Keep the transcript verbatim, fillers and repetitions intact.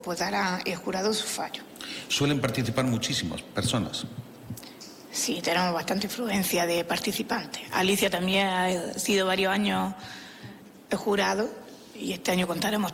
pues dará el jurado su fallo. Suelen participar muchísimas personas. Sí, tenemos bastante influencia de participantes. Alicia también ha sido varios años el jurado y este año contaremos